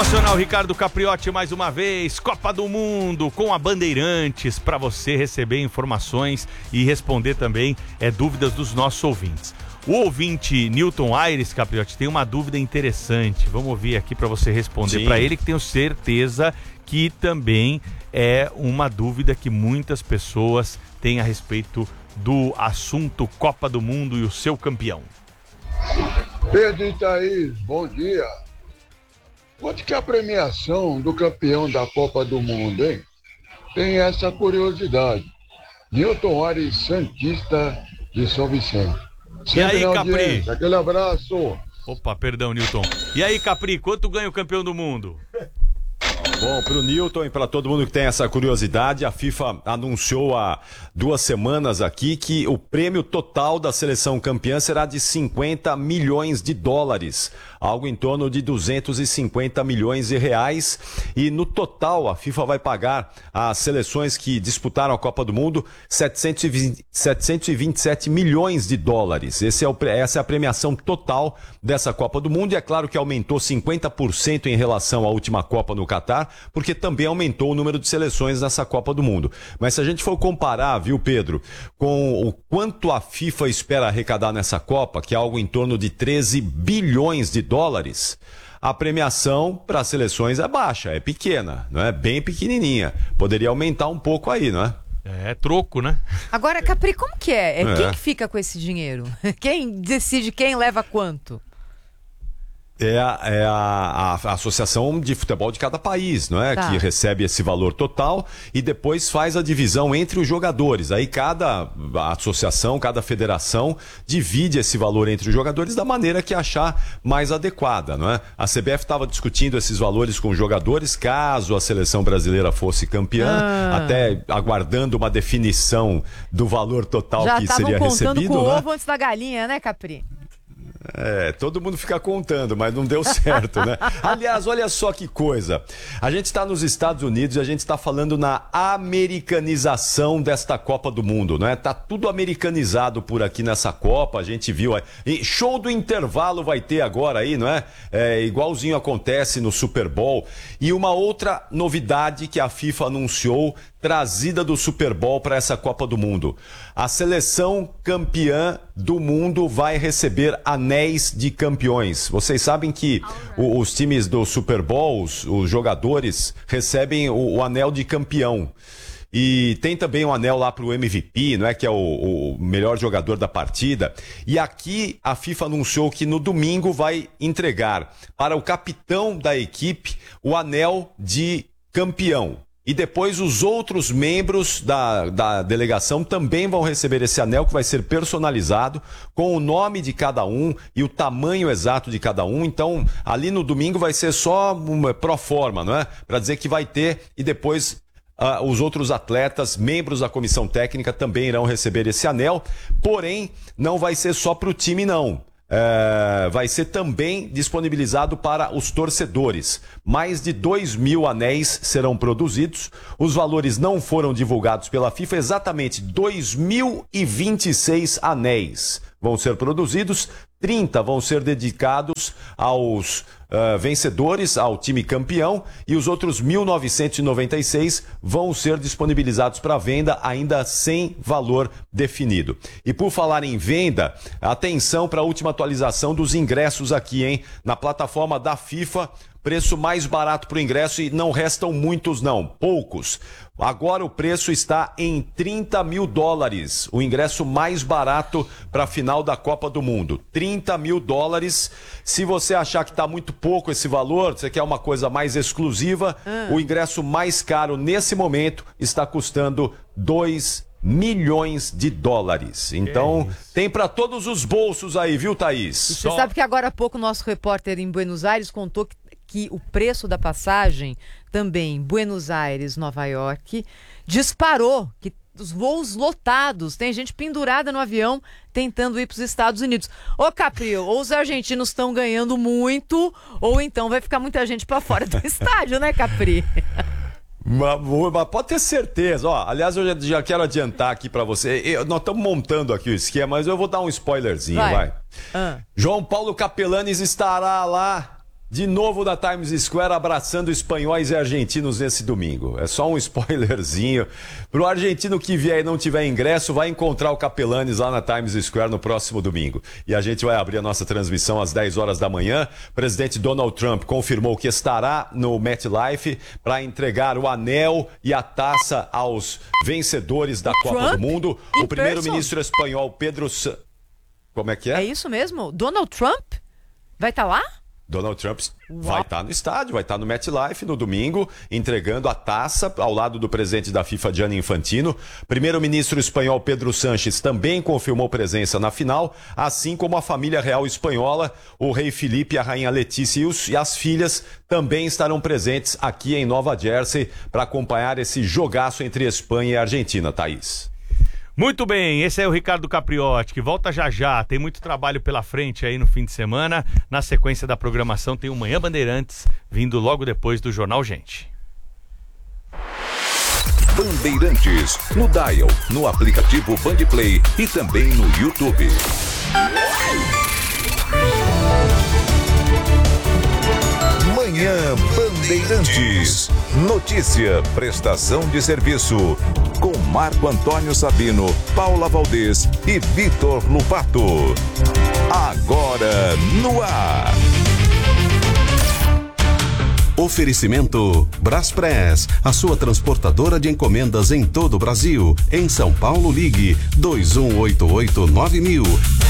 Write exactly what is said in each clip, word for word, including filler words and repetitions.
Nacional Ricardo Capriotti mais uma vez, Copa do Mundo com a Bandeirantes, para você receber informações e responder também é, dúvidas dos nossos ouvintes. O ouvinte Newton Aires, Capriotti, tem uma dúvida interessante, vamos ouvir aqui para você responder para ele, que tenho certeza que também é uma dúvida que muitas pessoas têm a respeito do assunto Copa do Mundo e o seu campeão. Pedro e Thaís, bom dia. Quanto que é a premiação do campeão da Copa do Mundo, hein? Tem essa curiosidade. Newton Ares, Santista de São Vicente. E aí, Capri? Aquele abraço. Opa, perdão, Newton. E aí, Capri, quanto ganha o campeão do mundo? Bom, para o Newton e para todo mundo que tem essa curiosidade, a FIFA anunciou há duas semanas aqui que o prêmio total da seleção campeã será de cinquenta milhões de dólares, algo em torno de duzentos e cinquenta milhões de reais. E no total, a FIFA vai pagar às seleções que disputaram a Copa do Mundo setecentos e vinte e sete milhões de dólares. Esse é o, essa é a premiação total dessa Copa do Mundo e é claro que aumentou cinquenta por cento em relação à última Copa no Catar, porque também aumentou o número de seleções nessa Copa do Mundo. Mas se a gente for comparar, viu, Pedro, com o quanto a FIFA espera arrecadar nessa Copa, que é algo em torno de treze bilhões de dólares, a premiação para as seleções é baixa, é pequena, não é? Bem pequenininha. Poderia aumentar um pouco aí, não é? É troco, né? Agora, Capri, como que é? É, É. quem que fica com esse dinheiro? Quem decide quem leva quanto? É, a, é a, a, a associação de futebol de cada país, não é? Tá. Que recebe esse valor total e depois faz a divisão entre os jogadores. Aí cada associação, cada federação divide esse valor entre os jogadores da maneira que achar mais adequada, não é? A C B F estava discutindo esses valores com os jogadores caso a seleção brasileira fosse campeã, Ah. até aguardando uma definição do valor total Já que estavam seria contando recebido, com o né? ovo antes da galinha, né, Capri? É, todo mundo fica contando, mas não deu certo, né? Aliás, olha só que coisa. A gente está nos Estados Unidos e a gente está falando na americanização desta Copa do Mundo, não é? Tá tudo americanizado por aqui nessa Copa, a gente viu aí. E show do intervalo vai ter agora aí, não é? É igualzinho acontece no Super Bowl. E uma outra novidade que a FIFA anunciou, trazida do Super Bowl para essa Copa do Mundo. A seleção campeã do mundo vai receber anéis de campeões. Vocês sabem que o, os times do Super Bowl, os, os jogadores, recebem o, o anel de campeão. E tem também um anel lá para o M V P, não é? Que é o, o melhor jogador da partida. E aqui a FIFA anunciou que no domingo vai entregar para o capitão da equipe o anel de campeão. E depois os outros membros da, da delegação também vão receber esse anel que vai ser personalizado com o nome de cada um e o tamanho exato de cada um. Então, ali no domingo vai ser só uma pro forma, não é? Para dizer que vai ter e depois uh, os outros atletas, membros da comissão técnica também irão receber esse anel. Porém, não vai ser só para o time, não. É, vai ser também disponibilizado para os torcedores. Mais de dois mil anéis serão produzidos. Os valores não foram divulgados pela FIFA. Exatamente dois mil e vinte e seis anéis vão ser produzidos. trinta vão ser dedicados aos uh, vencedores, ao time campeão, e os outros mil novecentos e noventa e seis vão ser disponibilizados para venda, ainda sem valor definido. E por falar em venda, atenção para a última atualização dos ingressos aqui, hein? Na plataforma da FIFA, preço mais barato para o ingresso e não restam muitos não, poucos. Agora o preço está em trinta mil dólares, o ingresso mais barato para a final da Copa do Mundo. trinta mil dólares. Se você achar que está muito pouco esse valor, você quer uma coisa mais exclusiva, ah. o ingresso mais caro nesse momento está custando dois milhões de dólares. Então, tem para todos os bolsos aí, viu, Thaís? Você Só... sabe que agora há pouco o nosso repórter em Buenos Aires contou que que o preço da passagem também Buenos Aires, Nova York, disparou, que os voos lotados, tem gente pendurada no avião tentando ir para os Estados Unidos. Ô Capri, ou os argentinos estão ganhando muito, ou então vai ficar muita gente para fora do estádio, né, Capri? Mas, mas pode ter certeza, ó, aliás eu já, já quero adiantar aqui pra você, eu, nós estamos montando aqui o esquema, mas eu vou dar um spoilerzinho, vai, vai. Ah. João Paulo Capelanes estará lá de novo da Times Square abraçando espanhóis e argentinos nesse domingo. É só um spoilerzinho. Pro argentino que vier e não tiver ingresso, vai encontrar o Capelanes lá na Times Square no próximo domingo. E a gente vai abrir a nossa transmissão às dez horas da manhã. O presidente Donald Trump confirmou que estará no MetLife para entregar o anel e a taça aos vencedores da o Copa Trump? do Mundo. In O primeiro-ministro espanhol Pedro Sa... Como é que é? É isso mesmo? Donald Trump vai estar lá? Donald Trump vai estar no estádio, vai estar no MetLife no domingo, entregando a taça ao lado do presidente da FIFA, Gianni Infantino. Primeiro-ministro espanhol Pedro Sánchez também confirmou presença na final, assim como a família real espanhola, o rei Felipe, a rainha Letícia e, os, e as filhas também estarão presentes aqui em Nova Jersey para acompanhar esse jogaço entre Espanha e Argentina, Thaís. Muito bem, esse é o Ricardo Capriotti, que volta já já, tem muito trabalho pela frente aí no fim de semana. Na sequência da programação tem o Manhã Bandeirantes, vindo logo depois do Jornal Gente. Bandeirantes, no Dial, no aplicativo Bandplay e também no YouTube. Manhã Bandeirantes. Notícia, prestação de serviço. Com Marco Antônio Sabino, Paula Valdez e Vitor Lupato. Agora no ar. Oferecimento Braspress, a sua transportadora de encomendas em todo o Brasil. Em São Paulo, ligue dois um oito oito nove mil.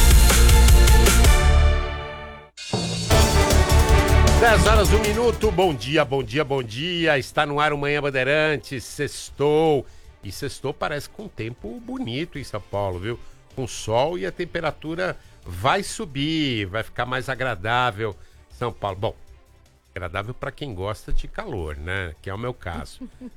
dez horas, um minuto. Bom dia, bom dia, bom dia. Está no ar o Manhã Bandeirantes. Sextou. E sextou parece com um tempo bonito em São Paulo, viu? Com sol e a temperatura vai subir, vai ficar mais agradável. São Paulo, bom, agradável para quem gosta de calor, né? Que é o meu caso.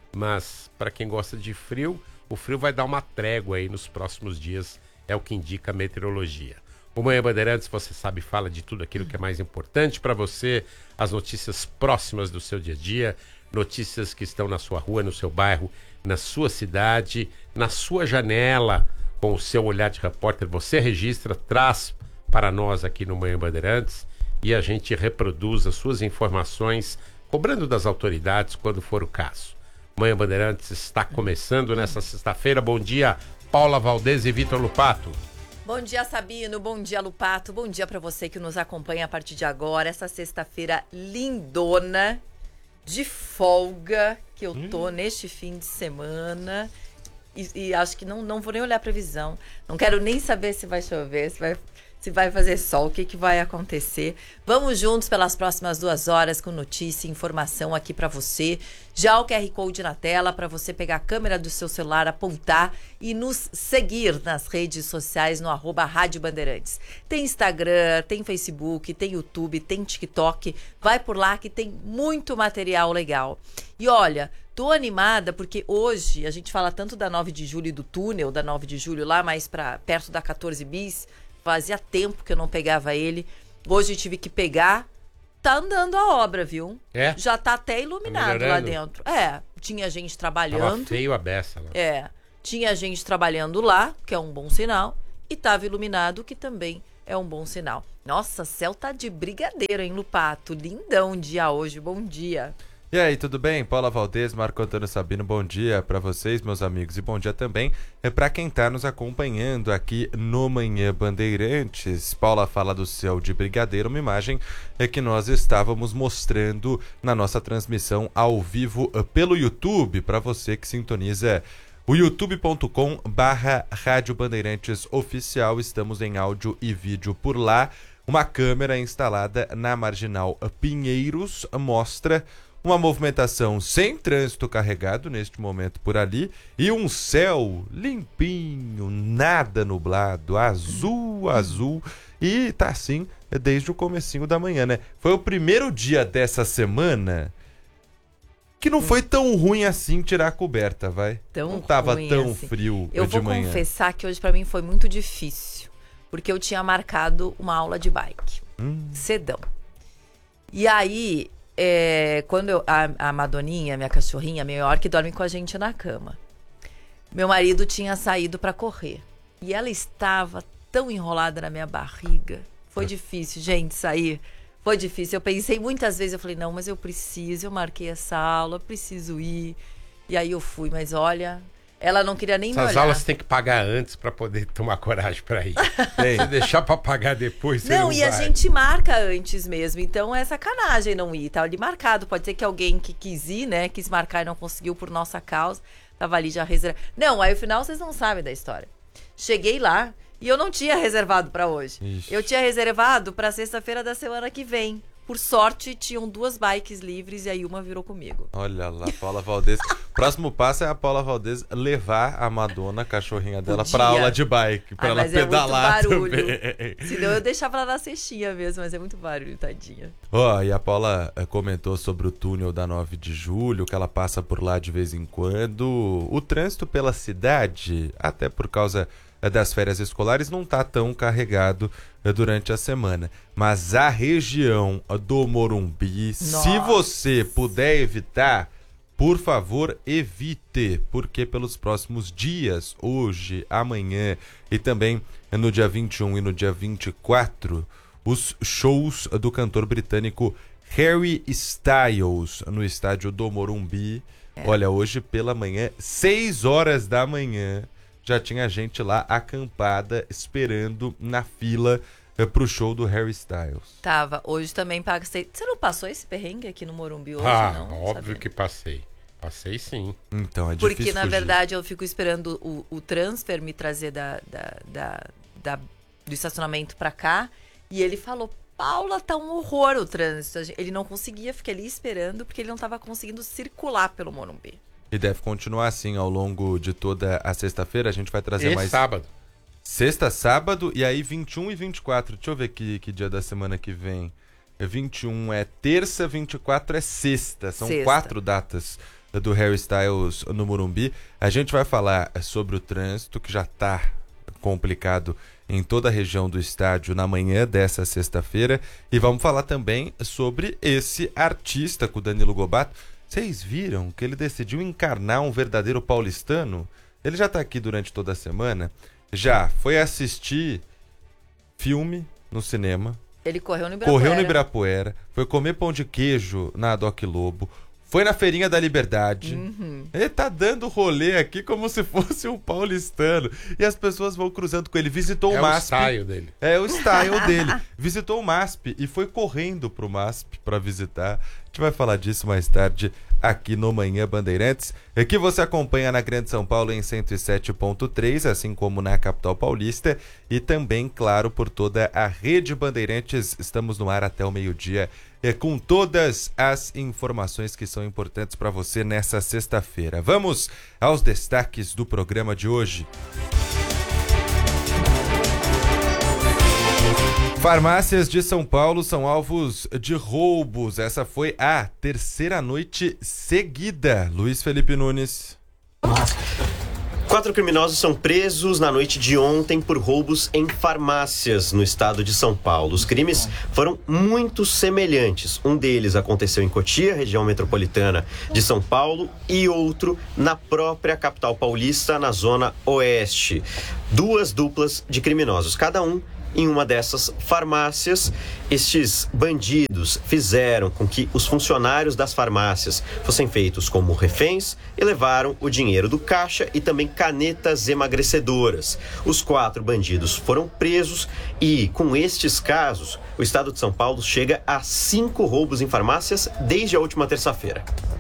Mas para quem gosta de frio, o frio vai dar uma trégua aí nos próximos dias, é o que indica a meteorologia. O Manhã Bandeirantes, você sabe, fala de tudo aquilo que é mais importante para você, as notícias próximas do seu dia a dia, notícias que estão na sua rua, no seu bairro, na sua cidade, na sua janela, com o seu olhar de repórter, você registra, traz para nós aqui no Manhã Bandeirantes e a gente reproduz as suas informações, cobrando das autoridades quando for o caso. Manhã Bandeirantes está começando nessa sexta-feira. Bom dia, Paula Valdez e Vitor Lupato. Bom dia, Sabino. Bom dia, Lupato. Bom dia para você que nos acompanha a partir de agora. Essa sexta-feira lindona, de folga, que eu tô hum. neste fim de semana. E, e acho que não, não vou nem olhar a previsão. Não quero nem saber se vai chover, se vai, se vai fazer sol, o que, que vai acontecer. Vamos juntos pelas próximas duas horas com notícia e informação aqui para você. Já o Q R Code na tela para você pegar a câmera do seu celular, apontar e nos seguir nas redes sociais no arroba Rádio Bandeirantes. Tem Instagram, tem Facebook, tem YouTube, tem TikTok. Vai por lá que tem muito material legal. E olha, tô animada porque hoje a gente fala tanto da nove de julho e do túnel da nove de julho lá mais para perto da quatorze bis. Fazia tempo que eu não pegava ele. Hoje eu tive que pegar. Tá andando a obra, viu? É? Já tá até iluminado tá lá dentro. É, tinha gente trabalhando. Tava feio a beça lá. É, tinha gente trabalhando lá, que é um bom sinal. E tava iluminado, que também é um bom sinal. Nossa, céu tá de brigadeiro, hein, Lupato? Lindão o dia hoje, bom dia. E aí, tudo bem? Paula Valdez, Marco Antônio Sabino, bom dia para vocês, meus amigos, e bom dia também é para quem está nos acompanhando aqui no Manhã Bandeirantes. Paula fala do céu de brigadeiro, uma imagem é que nós estávamos mostrando na nossa transmissão ao vivo pelo YouTube, para você que sintoniza o youtube ponto com barra Rádio Bandeirantes Oficial. Estamos em áudio e vídeo por lá. Uma câmera instalada na Marginal Pinheiros mostra uma movimentação sem trânsito carregado neste momento por ali e um céu limpinho, nada nublado, azul, azul, e tá assim desde o comecinho da manhã, né? Foi o primeiro dia dessa semana que não foi tão ruim assim tirar a coberta, vai? Tão não tava ruim tão assim. frio eu de manhã. Eu vou confessar que hoje pra mim foi muito difícil, porque eu tinha marcado uma aula de bike, hum. cedão. E aí... É, quando eu, a, a Madoninha, minha cachorrinha, meu York, dorme com a gente na cama. Meu marido tinha saído para correr. E ela estava tão enrolada na minha barriga. Foi difícil, gente, sair. Foi difícil. Eu pensei muitas vezes, eu falei, não, mas eu preciso, eu marquei essa aula, preciso ir. E aí eu fui, mas olha, ela não queria nem me olhar. Essas aulas tem que pagar antes pra poder tomar coragem pra ir. Se deixar pra pagar depois, você não, não vai. E a gente marca antes mesmo, então é sacanagem não ir. Tá ali marcado, pode ser que alguém que quis ir, né, quis marcar e não conseguiu por nossa causa, tava ali já reservado. Não, aí no final vocês não sabem da história. Cheguei lá e eu não tinha reservado pra hoje. Ixi. Eu tinha reservado pra sexta-feira da semana que vem. Por sorte, tinham duas bikes livres e aí uma virou comigo. Olha lá, Paula Valdez. Próximo passo é a Paula Valdez levar a Madonna, a cachorrinha dela, Podia. pra aula de bike, pra ah, ela pedalar é muito barulho. também. Senão eu deixava ela na cestinha mesmo, mas é muito barulho, tadinha. Ó, oh, e a Paula comentou sobre o túnel da nove de julho, que ela passa por lá de vez em quando. O trânsito pela cidade, até por causa das férias escolares, não tá tão carregado durante a semana. Mas a região do Morumbi, Nossa. se você puder evitar, por favor, evite, porque pelos próximos dias, hoje, amanhã e também no dia vinte e um e no dia vinte e quatro, os shows do cantor britânico Harry Styles no estádio do Morumbi. É. Olha, hoje pela manhã, seis horas da manhã, já tinha gente lá acampada, esperando na fila uh, pro show do Harry Styles. Tava. Hoje também passei. Você não passou esse perrengue aqui no Morumbi hoje, ah, não? Óbvio sabia? que passei. Passei sim. Então, é difícil Porque, na fugir. verdade, eu fico esperando o, o transfer me trazer da, da, da, da, do estacionamento pra cá. E ele falou, Paula, tá um horror o trânsito. Ele não conseguia ficar ali esperando porque ele não tava conseguindo circular pelo Morumbi. E deve continuar assim ao longo de toda a sexta-feira. A gente vai trazer e mais... sábado. Sexta, sábado e aí vinte e um e vinte e quatro. Deixa eu ver que, que dia da semana que vem. vinte e um é terça, vinte e quatro é sexta. São sexta. quatro datas do Harry Styles no Morumbi. A gente vai falar sobre o trânsito, que já tá complicado em toda a região do estádio na manhã dessa sexta-feira. E vamos falar também sobre esse artista com o Danilo Gobato. Vocês viram que ele decidiu encarnar um verdadeiro paulistano? Ele já tá aqui durante toda a semana. Já foi assistir filme no cinema. Ele correu no Ibirapuera. Correu no Ibirapuera. Foi comer pão de queijo na Doc Lobo. Foi na Feirinha da Liberdade. Uhum. Ele tá dando rolê aqui como se fosse um paulistano. E as pessoas vão cruzando com ele. Visitou é o MASP. É o style dele. É o style dele. Visitou o MASP e foi correndo pro MASP pra visitar. A gente vai falar disso mais tarde aqui no Manhã Bandeirantes, que você acompanha na Grande São Paulo em cento e sete ponto três, assim como na capital paulista, e também, claro, por toda a rede Bandeirantes. Estamos no ar até o meio-dia, com todas as informações que são importantes para você nessa sexta-feira. Vamos aos destaques do programa de hoje. Farmácias de São Paulo são alvos de roubos. Essa foi a terceira noite seguida. Luiz Felipe Nunes. Quatro criminosos são presos na noite de ontem por roubos em farmácias no estado de São Paulo. Os crimes foram muito semelhantes. Um deles aconteceu em Cotia, região metropolitana de São Paulo, e outro na própria capital paulista, na zona oeste. Duas duplas de criminosos, cada um em uma dessas farmácias. Estes bandidos fizeram com que os funcionários das farmácias fossem feitos como reféns e levaram o dinheiro do caixa e também canetas emagrecedoras. Os quatro bandidos foram presos e, com estes casos, o estado de São Paulo chega a cinco roubos em farmácias desde a última terça-feira.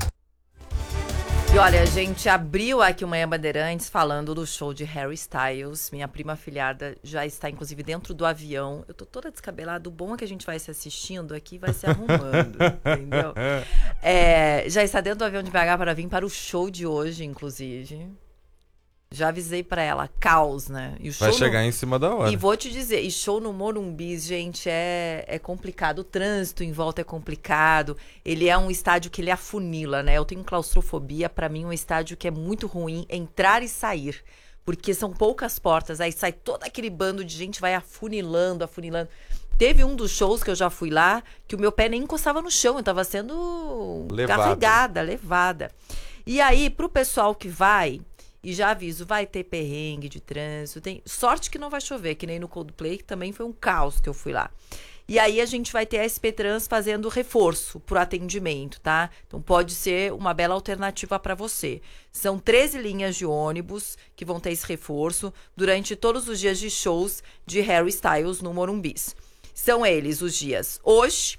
E olha, a gente abriu aqui o Manhã Bandeirantes falando do show de Harry Styles. Minha prima afilhada já está, inclusive, dentro do avião. Eu tô toda descabelada. O bom é que a gente vai se assistindo aqui e vai se arrumando, entendeu? É, já está dentro do avião de B H para vir para o show de hoje, inclusive. Já avisei pra ela, caos, né? E o show vai chegar no... em cima da hora. E vou te dizer, e show no Morumbi, gente, é, é complicado. O trânsito em volta é complicado. Ele é um estádio que ele afunila, né? Eu tenho claustrofobia. Pra mim, um estádio que é muito ruim entrar e sair. Porque são poucas portas. Aí sai todo aquele bando de gente, vai afunilando, afunilando. Teve um dos shows que eu já fui lá, que o meu pé nem encostava no chão. Eu tava sendo levada. carregada, levada. E aí, pro pessoal que vai... E já aviso, vai ter perrengue de trânsito. Tem sorte que não vai chover, que nem no Coldplay, que também foi um caos que eu fui lá. E aí a gente vai ter a S P Trans fazendo reforço pro atendimento, tá? Então pode ser uma bela alternativa para você. São treze linhas de ônibus que vão ter esse reforço durante todos os dias de shows de Harry Styles no Morumbis. São eles os dias hoje,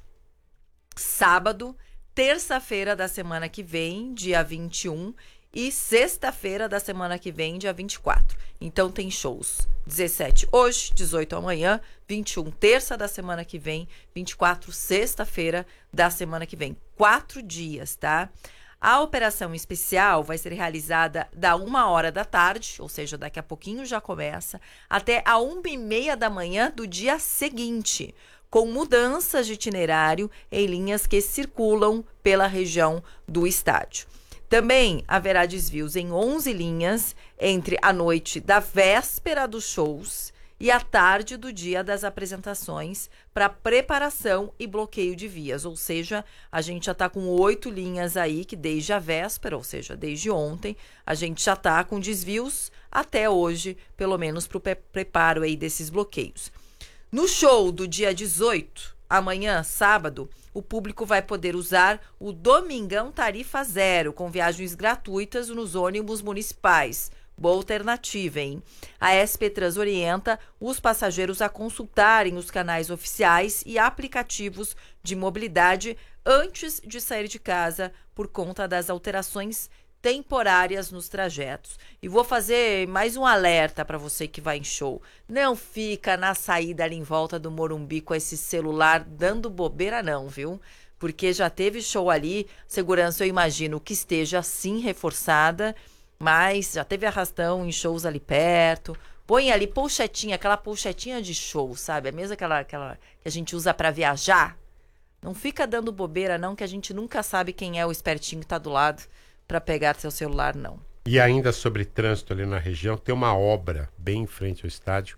sábado, terça-feira da semana que vem, dia vinte e um, e sexta-feira da semana que vem, dia vinte e quatro. Então tem shows dezessete hoje, dezoito amanhã, vinte e um terça da semana que vem, vinte e quatro sexta-feira da semana que vem. Quatro dias, tá? A operação especial vai ser realizada da uma hora da tarde, ou seja, daqui a pouquinho já começa, até a uma e meia da manhã do dia seguinte, com mudanças de itinerário em linhas que circulam pela região do estádio. Também haverá desvios em onze linhas entre a noite da véspera dos shows e a tarde do dia das apresentações para preparação e bloqueio de vias. Ou seja, a gente já está com oito linhas aí que desde a véspera, ou seja, desde ontem, a gente já está com desvios até hoje, pelo menos para o preparo aí desses bloqueios. No show do dia dezoito, amanhã, sábado, o público vai poder usar o Domingão Tarifa Zero, com viagens gratuitas nos ônibus municipais. Boa alternativa, hein? A S P Trans orienta os passageiros a consultarem os canais oficiais e aplicativos de mobilidade antes de sair de casa por conta das alterações temporárias nos trajetos. E vou fazer mais um alerta para você que vai em show. Não fica na saída ali em volta do Morumbi com esse celular dando bobeira não, viu? Porque já teve show ali, segurança eu imagino que esteja sim reforçada, mas já teve arrastão em shows ali perto. Põe ali pochetinha, aquela pochetinha de show, sabe? A mesma aquela, aquela que a gente usa para viajar. Não fica dando bobeira não, que a gente nunca sabe quem é o espertinho que tá do lado para pegar seu celular, não. E ainda sobre trânsito ali na região, tem uma obra bem em frente ao estádio,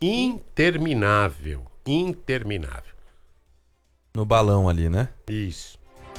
interminável, interminável. No balão ali, né? Isso.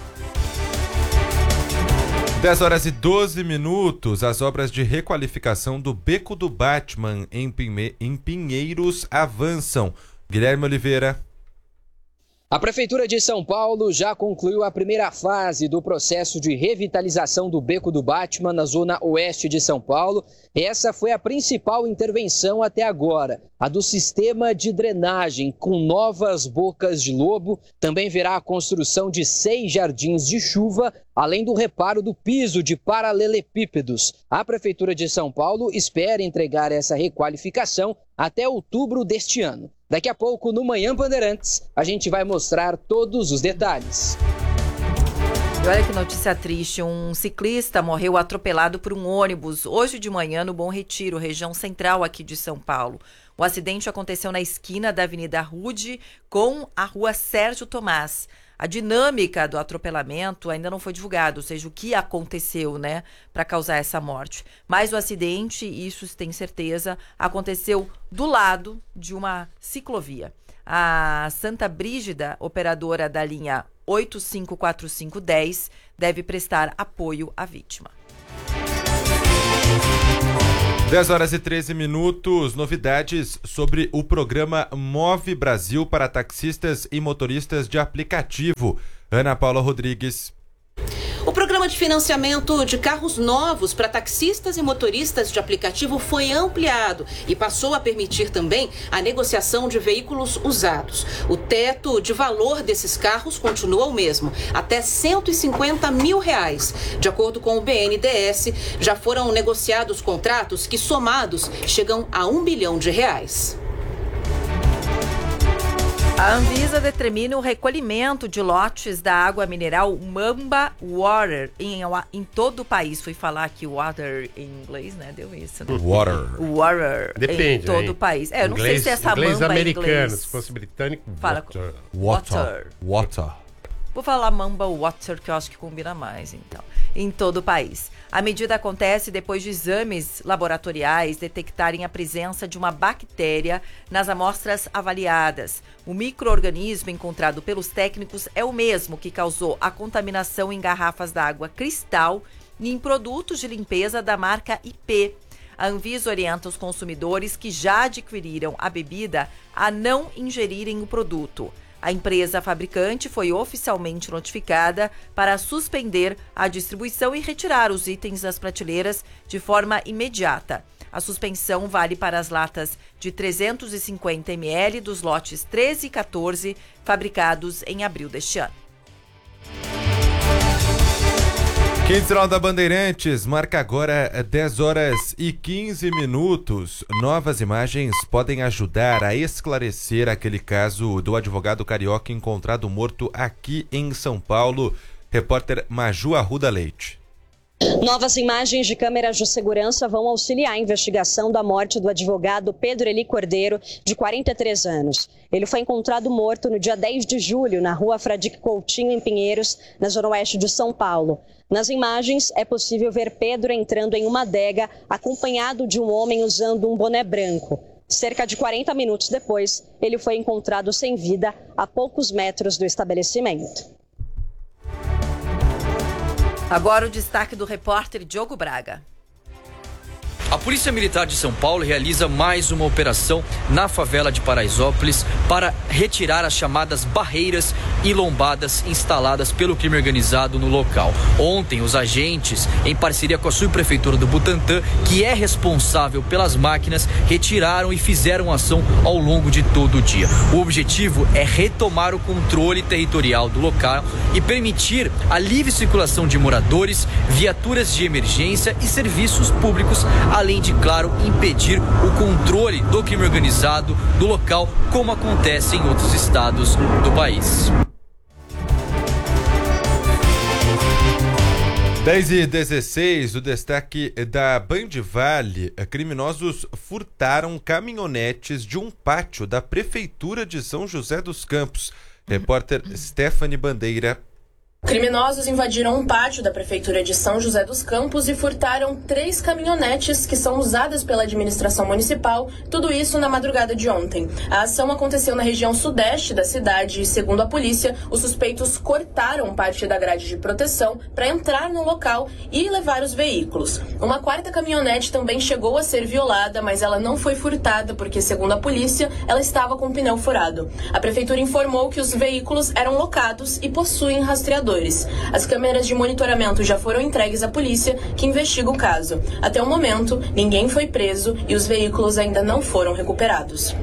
dez horas e doze minutos, as obras de requalificação do Beco do Batman em, Pinhe- em Pinheiros avançam. Guilherme Oliveira. A Prefeitura de São Paulo já concluiu a primeira fase do processo de revitalização do Beco do Batman na zona oeste de São Paulo. Essa foi a principal intervenção até agora, a do sistema de drenagem com novas bocas de lobo. Também verá a construção de seis jardins de chuva, além do reparo do piso de paralelepípedos. A Prefeitura de São Paulo espera entregar essa requalificação até outubro deste ano. Daqui a pouco, no Manhã Bandeirantes, a gente vai mostrar todos os detalhes. E olha que notícia triste, um ciclista morreu atropelado por um ônibus hoje de manhã no Bom Retiro, região central aqui de São Paulo. O acidente aconteceu na esquina da Avenida Rude com a Rua Sérgio Tomás. A dinâmica do atropelamento ainda não foi divulgada, ou seja, o que aconteceu, né, para causar essa morte. Mas o acidente, isso se tem certeza, aconteceu do lado de uma ciclovia. A Santa Brígida, operadora da linha oito cinco quatro cinco um zero, deve prestar apoio à vítima. dez horas e treze minutos, novidades sobre o programa Move Brasil para taxistas e motoristas de aplicativo. Ana Paula Rodrigues. O programa de financiamento de carros novos para taxistas e motoristas de aplicativo foi ampliado e passou a permitir também a negociação de veículos usados. O teto de valor desses carros continua o mesmo, até cento e cinquenta mil reais. De acordo com o B N D E S, já foram negociados contratos que, somados, chegam a um bilhão de reais. A Anvisa determina o recolhimento de lotes da água mineral Mamba Water em, em todo o país. Fui falar aqui water em inglês, né? Deu isso, né? Water. Water. Depende, em todo hein? o país. É, eu não inglês, sei se essa inglês mamba americano, é inglês. se fosse britânico, Fala water. Water. Water. Vou falar Mamba Water, que eu acho que combina mais, então. Em todo o país. A medida acontece depois de exames laboratoriais detectarem a presença de uma bactéria nas amostras avaliadas. O micro-organismo encontrado pelos técnicos é o mesmo que causou a contaminação em garrafas d'água Cristal e em produtos de limpeza da marca I P. A Anvisa orienta os consumidores que já adquiriram a bebida a não ingerirem o produto. A empresa fabricante foi oficialmente notificada para suspender a distribuição e retirar os itens das prateleiras de forma imediata. A suspensão vale para as latas de trezentos e cinquenta mililitros dos lotes treze e quatorze, fabricados em abril deste ano. Quinzenal da Bandeirantes marca agora dez horas e quinze minutos. Novas imagens podem ajudar a esclarecer aquele caso do advogado carioca encontrado morto aqui em São Paulo. Repórter Maju Arruda Leite. Novas imagens de câmeras de segurança vão auxiliar a investigação da morte do advogado Pedro Eli Cordeiro, de quarenta e três anos. Ele foi encontrado morto no dia dez de julho, na rua Fradique Coutinho, em Pinheiros, na zona oeste de São Paulo. Nas imagens, é possível ver Pedro entrando em uma adega, acompanhado de um homem usando um boné branco. Cerca de quarenta minutos depois, ele foi encontrado sem vida a poucos metros do estabelecimento. Agora o destaque do repórter Diogo Braga. A Polícia Militar de São Paulo realiza mais uma operação na favela de Paraisópolis para retirar as chamadas barreiras e lombadas instaladas pelo crime organizado no local. Ontem, os agentes, em parceria com a subprefeitura do Butantã, que é responsável pelas máquinas, retiraram e fizeram ação ao longo de todo o dia. O objetivo é retomar o controle territorial do local e permitir a livre circulação de moradores, viaturas de emergência e serviços públicos, além de, claro, impedir o controle do crime organizado do local, como acontece em outros estados do país. dez e dezesseis, o destaque da Band Vale. Criminosos furtaram caminhonetes de um pátio da Prefeitura de São José dos Campos. Repórter Stephanie Bandeira. Criminosos invadiram um pátio da Prefeitura de São José dos Campos e furtaram três caminhonetes que são usadas pela administração municipal, tudo isso na madrugada de ontem. A ação aconteceu na região sudeste da cidade e, segundo a polícia, os suspeitos cortaram parte da grade de proteção para entrar no local e levar os veículos. Uma quarta caminhonete também chegou a ser violada, mas ela não foi furtada porque, segundo a polícia, ela estava com o pneu furado. A Prefeitura informou que os veículos eram locados e possuem rastreador. As câmeras de monitoramento já foram entregues à polícia, que investiga o caso. Até o momento, ninguém foi preso e os veículos ainda não foram recuperados.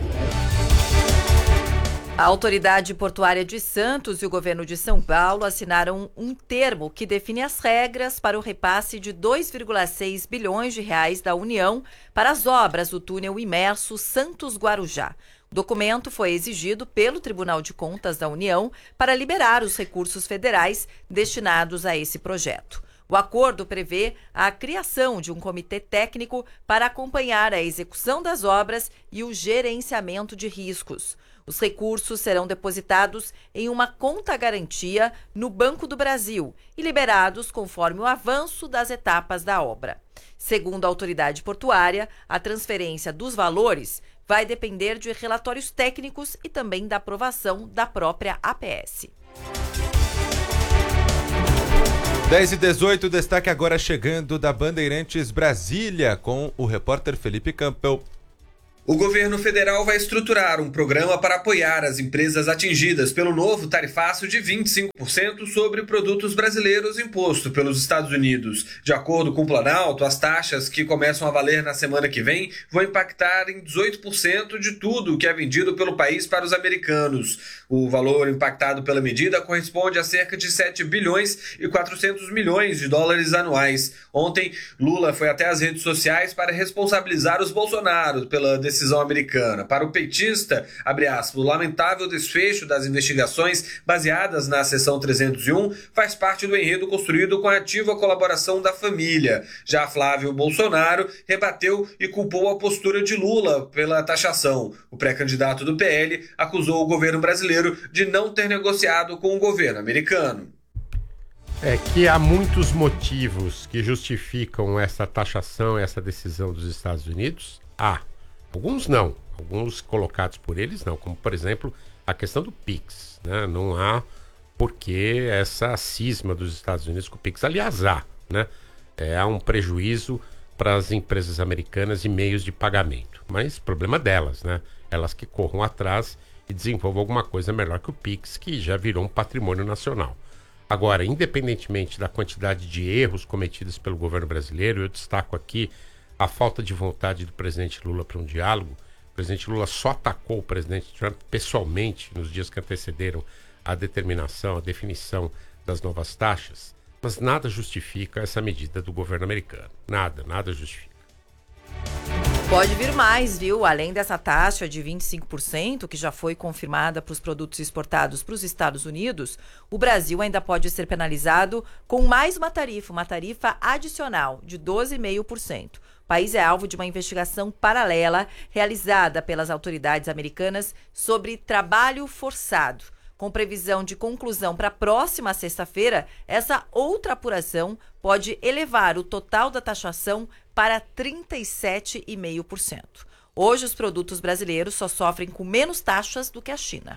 A Autoridade Portuária de Santos e o Governo de São Paulo assinaram um termo que define as regras para o repasse de dois vírgula seis bilhões de reais da União para as obras do túnel imerso Santos-Guarujá. O documento foi exigido pelo Tribunal de Contas da União para liberar os recursos federais destinados a esse projeto. O acordo prevê a criação de um comitê técnico para acompanhar a execução das obras e o gerenciamento de riscos. Os recursos serão depositados em uma conta-garantia no Banco do Brasil e liberados conforme o avanço das etapas da obra. Segundo a autoridade portuária, a transferência dos valores vai depender de relatórios técnicos e também da aprovação da própria A P S. dez e dezoito, destaque agora chegando da Bandeirantes Brasília com o repórter Felipe Campbell. O governo federal vai estruturar um programa para apoiar as empresas atingidas pelo novo tarifaço de vinte e cinco por cento sobre produtos brasileiros imposto pelos Estados Unidos. De acordo com o Planalto, as taxas que começam a valer na semana que vem vão impactar em dezoito por cento de tudo que é vendido pelo país para os americanos. O valor impactado pela medida corresponde a cerca de sete bilhões e quatrocentos milhões de dólares anuais. Ontem, Lula foi até as redes sociais para responsabilizar os Bolsonaro pela decisão americana. Para o petista, abre aspas, o lamentável desfecho das investigações baseadas na seção trezentos e um faz parte do enredo construído com a ativa colaboração da família. Já Flávio Bolsonaro rebateu e culpou a postura de Lula pela taxação. O pré-candidato do P L acusou o governo brasileiro de não ter negociado com o governo americano. É que há muitos motivos que justificam essa taxação, essa decisão dos Estados Unidos. Há. Alguns não, alguns colocados por eles não, como por exemplo a questão do Pix, né? Não há porquê essa cisma dos Estados Unidos com o Pix. Aliás, há, né? É, há um prejuízo para as empresas americanas e meios de pagamento, mas problema delas, né? Elas que corram atrás e desenvolva alguma coisa melhor que o Pix, que já virou um patrimônio nacional. Agora, independentemente da quantidade de erros cometidos pelo governo brasileiro, eu destaco aqui a falta de vontade do presidente Lula para um diálogo. O presidente Lula só atacou o presidente Trump pessoalmente nos dias que antecederam a determinação, a definição das novas taxas, mas nada justifica essa medida do governo americano. Nada, nada justifica. Pode vir mais, viu? Além dessa taxa de vinte e cinco por cento, que já foi confirmada para os produtos exportados para os Estados Unidos, o Brasil ainda pode ser penalizado com mais uma tarifa, uma tarifa adicional de doze vírgula cinco por cento. O país é alvo de uma investigação paralela realizada pelas autoridades americanas sobre trabalho forçado. Com previsão de conclusão para a próxima sexta-feira, essa outra apuração pode elevar o total da taxação para trinta e sete vírgula cinco por cento. Hoje, os produtos brasileiros só sofrem com menos taxas do que a China.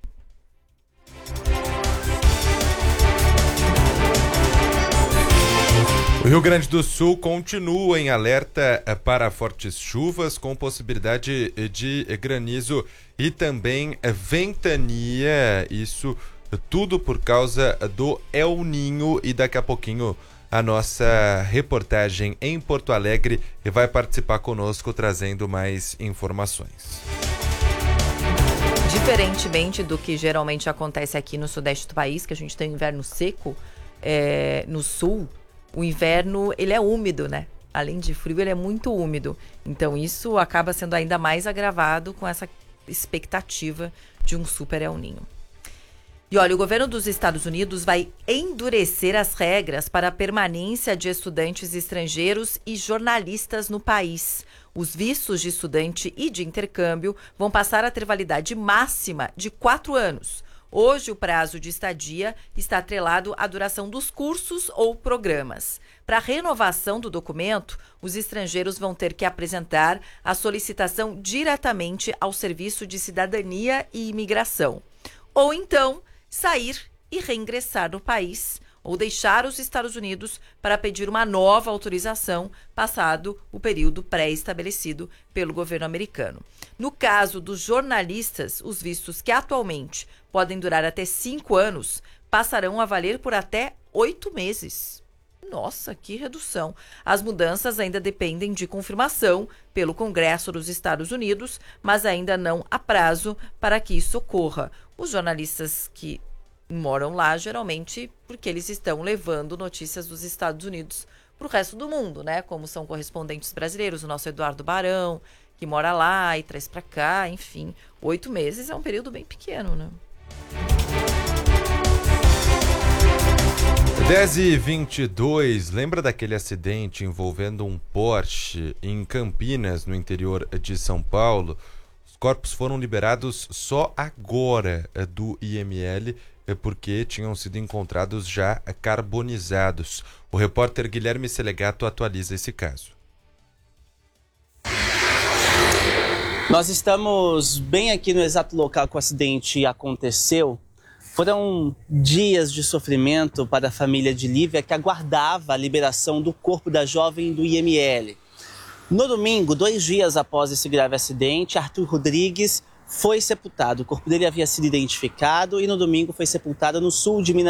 O Rio Grande do Sul continua em alerta para fortes chuvas, com possibilidade de granizo e também ventania. Isso tudo por causa do El Ninho. E daqui a pouquinho a nossa reportagem em Porto Alegre vai participar conosco trazendo mais informações. Diferentemente do que geralmente acontece aqui no sudeste do país, que a gente tem um inverno seco, é, no sul, o inverno ele é úmido, né? Além de frio, ele é muito úmido. Então isso acaba sendo ainda mais agravado com essa expectativa de um super El Ninho. E olha, o governo dos Estados Unidos vai endurecer as regras para a permanência de estudantes estrangeiros e jornalistas no país. Os vistos de estudante e de intercâmbio vão passar a ter validade máxima de quatro anos. Hoje, o prazo de estadia está atrelado à duração dos cursos ou programas. Para a renovação do documento, os estrangeiros vão ter que apresentar a solicitação diretamente ao Serviço de Cidadania e Imigração. Ou então, sair e reingressar no país, ou deixar os Estados Unidos para pedir uma nova autorização, passado o período pré-estabelecido pelo governo americano. No caso dos jornalistas, os vistos que atualmente podem durar até cinco anos, passarão a valer por até oito meses. Nossa, que redução! As mudanças ainda dependem de confirmação pelo Congresso dos Estados Unidos, mas ainda não há prazo para que isso ocorra. Os jornalistas que moram lá, geralmente, porque eles estão levando notícias dos Estados Unidos para o resto do mundo, né? Como são correspondentes brasileiros, o nosso Eduardo Barão, que mora lá e traz para cá, enfim. Oito meses é um período bem pequeno, né? dez e vinte e dois, lembra daquele acidente envolvendo um Porsche em Campinas, no interior de São Paulo? Os corpos foram liberados só agora do I M L, porque tinham sido encontrados já carbonizados. O repórter Guilherme Selegato atualiza esse caso. Nós estamos bem aqui no exato local que o acidente aconteceu. Foram dias de sofrimento para a família de Lívia, que aguardava a liberação do corpo da jovem do I M L. No domingo, dois dias após esse grave acidente, Arthur Rodrigues foi sepultado. O corpo dele havia sido identificado e no domingo foi sepultado no sul de Minas